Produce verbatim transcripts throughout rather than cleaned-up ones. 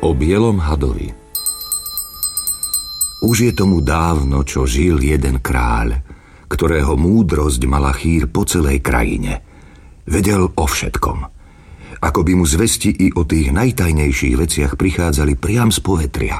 O bielom hadovi. Už je tomu dávno, čo žil jeden kráľ, ktorého múdrosť mala chýr po celej krajine. Vedel o všetkom. Ako by mu zvesti i o tých najtajnejších veciach prichádzali priam z povetria.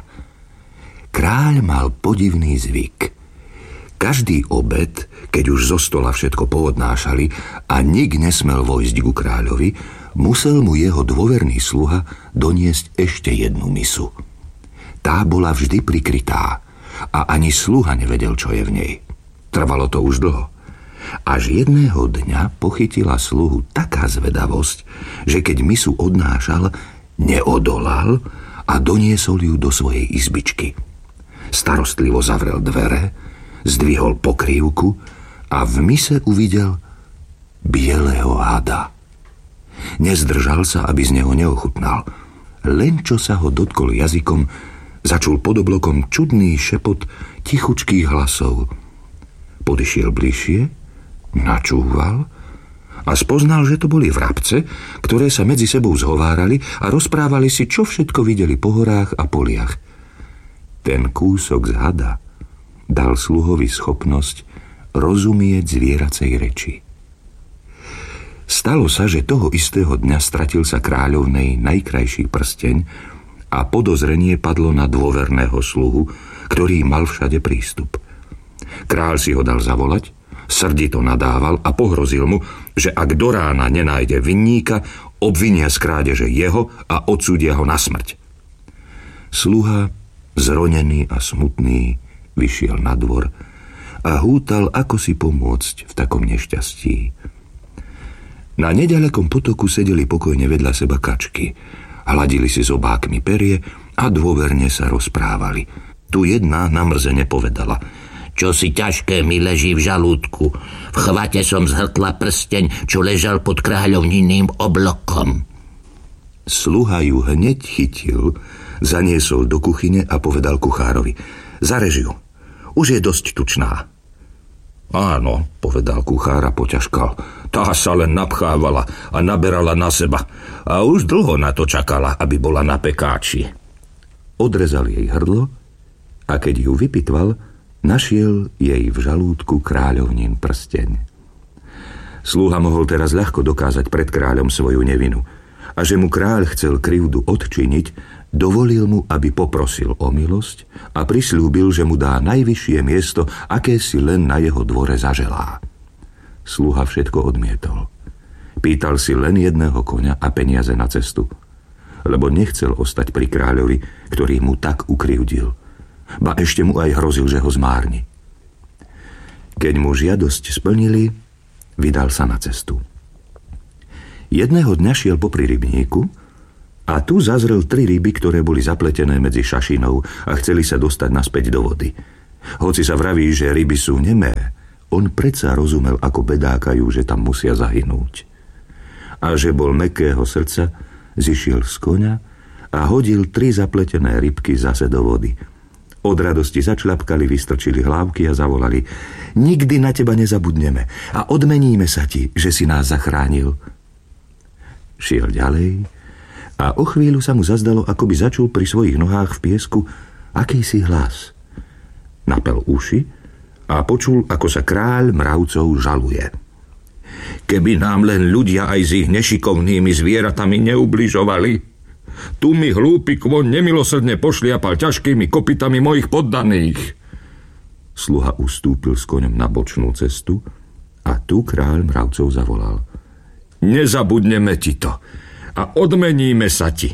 Kráľ mal podivný zvyk. Každý obed, keď už zo stola všetko poodnášali a nik nesmel vojsť ku kráľovi, musel mu jeho dôverný sluha doniesť ešte jednu misu. Tá bola vždy prikrytá a ani sluha nevedel, čo je v nej. Trvalo to už dlho. Až jedného dňa pochytila sluhu taká zvedavosť, že keď misu odnášal, neodolal a doniesol ju do svojej izbičky. Starostlivo zavrel dvere, zdvihol pokrývku a v mise uvidel bieleho hada. Nezdržal sa, aby z neho neochutnal. Len čo sa ho dotkol jazykom, začul pod oblokom čudný šepot tichučkých hlasov. Podišiel bližšie, načúval a spoznal, že to boli vrabce, ktoré sa medzi sebou zhovárali a rozprávali si, čo všetko videli po horách a poliach. Ten kúsok z hada dal sluhovi schopnosť rozumieť zvieracej reči. Stalo sa, že toho istého dňa stratil sa kráľovnej najkrajší prsteň a podozrenie padlo na dôverného sluhu, ktorý mal všade prístup. Kráľ si ho dal zavolať, srdito nadával a pohrozil mu, že ak do rána nenájde vinníka, obvinia z krádeže jeho a odsúdia ho na smrť. Sluha, zronený a smutný, vyšiel na dvor a hútal, ako si pomôcť v takom nešťastí. Na neďalekom potoku sedeli pokojne vedľa seba kačky, hladili si zobákmi perie a dôverne sa rozprávali. Tu jedna namrzene povedala: Čo si ťažké mi leží v žalúdku. V chvate som zhrtla prsteň, čo ležal pod kráľovniným oblokom. Sluha ju hneď chytil, zaniesol do kuchyne a povedal kuchárovi: Zarež ju, už je dosť tučná. Áno, povedal kuchár a poťažkal. Tá sa len napchávala a naberala na seba a už dlho na to čakala, aby bola na pekáči. Odrezal jej hrdlo a keď ju vypitval, našiel jej v žalúdku kráľovnin prsteň. Sluha mohol teraz ľahko dokázať pred kráľom svoju nevinu a že mu kráľ chcel krivdu odčiniť, dovolil mu, aby poprosil o milosť a prisľúbil, že mu dá najvyššie miesto, aké si len na jeho dvore zaželá. Sluha všetko odmietol. Pýtal si len jedného koňa a peniaze na cestu, lebo nechcel ostať pri kráľovi, ktorý mu tak ukrivdil. Ba ešte mu aj hrozil, že ho zmárni. Keď mu žiadosť splnili, vydal sa na cestu. Jedného dňa šiel popri rybníku a tu zazrel tri ryby, ktoré boli zapletené medzi šašinou a chceli sa dostať naspäť do vody. Hoci sa vraví, že ryby sú nemé, on predsa rozumel, ako bedákajú, že tam musia zahynúť. A že bol mäkkého srdca, zišiel z koňa a hodil tri zapletené rybky zase do vody. Od radosti začľapkali, vystrčili hlávky a zavolali: Nikdy na teba nezabudneme a odmeníme sa ti, že si nás zachránil. Šiel ďalej a o chvíľu sa mu zazdalo, ako by začul pri svojich nohách v piesku akýsi hlas. Napel uši a počul, ako sa kráľ mravcov žaluje. Keby nám len ľudia aj s ich nešikovnými zvieratami neubližovali. Tu mi hlúpy kvoň nemilosrdne pošliapal ťažkými kopytami mojich poddaných. Sluha ustúpil s koňom na bočnú cestu a tu kráľ mravcov zavolal: Nezabudneme ti to a odmeníme sa ti.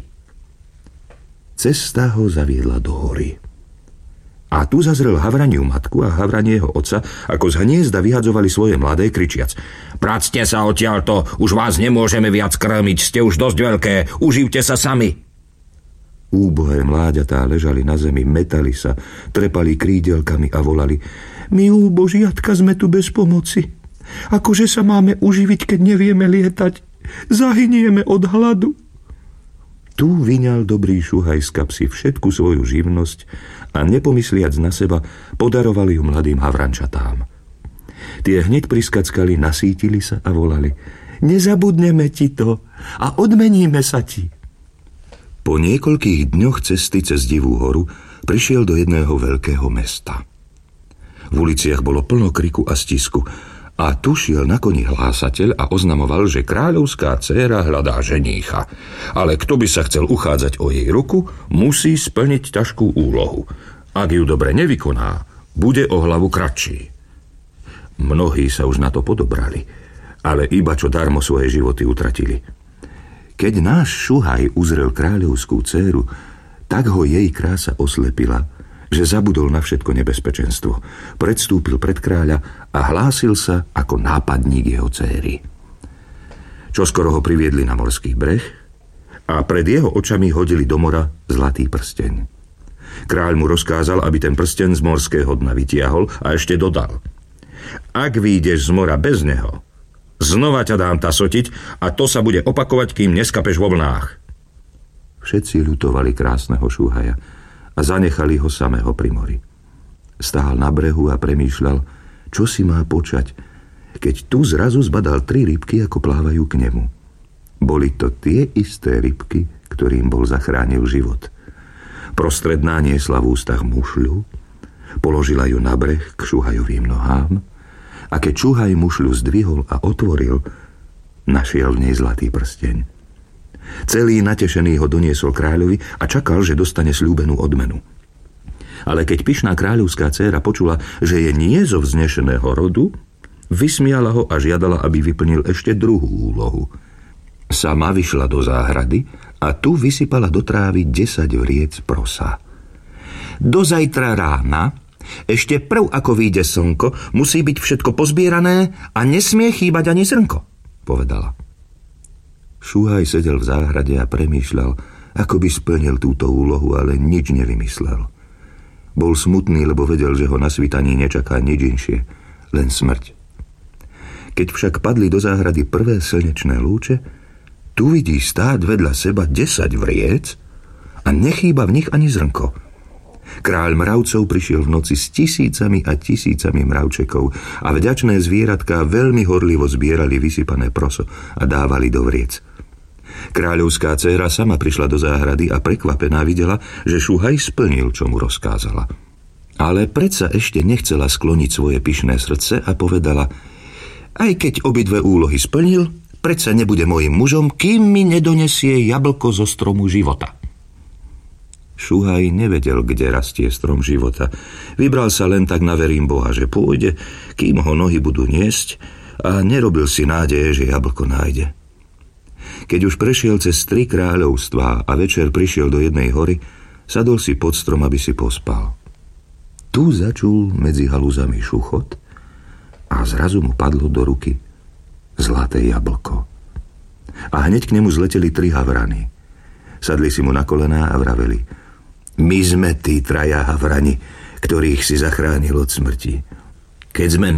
Cesta ho zaviedla do hory. A tu zazrel havraniu matku a havranieho otca, ako z hniezda vyhadzovali svoje mladé, kričiac: Prácte sa odtiaľto, už vás nemôžeme viac krmiť, ste už dosť veľké, uživte sa sami. Úbohé mláďatá ležali na zemi, metali sa, trepali krídelkami a volali: My úbožiatka sme tu bez pomoci. Akože sa máme uživiť, keď nevieme lietať? Zahynieme od hladu. Tu vyňal dobrý šuhaj z kapsy všetku svoju živnosť a nepomysliac na seba, podarovali ju mladým havrančatám. Tie hneď priskackali, nasítili sa a volali: Nezabudneme ti to a odmeníme sa ti. Po niekoľkých dňoch cesty cez Divú horu prišiel do jedného veľkého mesta. V uliciach bolo plno kriku a stisku a tu šiel na koni hlásateľ a oznamoval, že kráľovská dcéra hľadá ženícha. Ale kto by sa chcel uchádzať o jej ruku, musí splniť ťažkú úlohu. Ak ju dobre nevykoná, bude o hlavu kratší. Mnohí sa už na to podobrali, ale iba čo darmo svoje životy utratili. Keď náš Šuhaj uzrel kráľovskú dcéru, tak ho jej krása oslepila, že zabudol na všetko nebezpečenstvo. Predstúpil pred kráľa a hlásil sa ako nápadník jeho dcéry. Čoskoro ho priviedli na morský breh a pred jeho očami hodili do mora zlatý prsteň. Kráľ mu rozkázal, aby ten prsteň z morského dna vytiahol a ešte dodal: Ak vyjdeš z mora bez neho, znova ťa dám tasotiť a to sa bude opakovať, kým neskapeš vo vlnách. Všetci ľutovali krásneho Šuhaja a zanechali ho samého pri mori. Stál na brehu a premýšľal, čo si má počať, keď tu zrazu zbadal tri rybky, ako plávajú k nemu. Boli to tie isté rybky, ktorým bol zachránil život. Prostredná niesla v ústach mušľu, položila ju na breh k Šuhajovým nohám a keď Šuhaj mušľu zdvihol a otvoril, našiel v nej zlatý prsteň. Celý natešený ho doniesol kráľovi a čakal, že dostane sľúbenú odmenu. Ale keď pyšná kráľovská dcéra počula, že je nie zo vznešeného rodu, vysmiala ho a žiadala, aby vyplnil ešte druhú úlohu. Sama vyšla do záhrady a tu vysypala do trávy desať vriec prosa. Do zajtra rána, ešte prv ako vyjde slnko, musí byť všetko pozbierané a nesmie chýbať ani zrnko, povedala. Šuhaj sedel v záhrade a premýšľal, ako by splnil túto úlohu, ale nič nevymyslel. Bol smutný, lebo vedel, že ho na svítaní nečaká nič inšie, len smrť. Keď však padli do záhrady prvé slnečné lúče, tu vidí stáť vedľa seba desať vriec a nechýba v nich ani zrnko. Kráľ mravcov prišiel v noci s tisícami a tisícami mravčekov a vďačné zvieratká veľmi horlivo zbierali vysypané proso a dávali do vriec. Kráľovská dcéra sama prišla do záhrady a prekvapená videla, že Šuhaj splnil, čo mu rozkázala. Ale predsa ešte nechcela skloniť svoje pyšné srdce a povedala: Aj keď obidve úlohy splnil, predsa nebude mojím mužom, kým mi nedonesie jablko zo stromu života. Šuhaj nevedel, kde rastie strom života. Vybral sa len tak na verím Boha, že pôjde, kým ho nohy budú niesť, a nerobil si nádeje, že jablko nájde. Keď už prešiel cez tri kráľovstvá a večer prišiel do jednej hory, sadol si pod strom, aby si pospal. Tu začul medzi halúzami šuchot a zrazu mu padlo do ruky zlaté jablko. A hneď k nemu zleteli tri havrany. Sadli si mu na kolená a vraveli: My sme tí traja havrani, ktorých si zachránil od smrti. Keď sme